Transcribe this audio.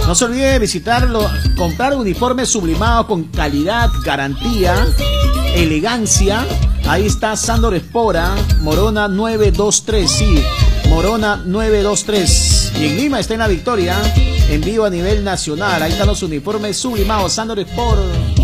No se olvide de visitarlo, comprar uniformes sublimados con calidad, garantía, elegancia. Ahí está Sándor Espora, Morona 923, sí, Morona 923. Y en Lima está en La Victoria, en vivo a nivel nacional. Ahí están los uniformes sublimados, Sándor Espora.